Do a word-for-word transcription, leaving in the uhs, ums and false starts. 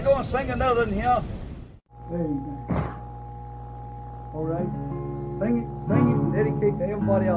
go and sing another one here. Amen. All right. Sing it, sing it, and dedicate to everybody else.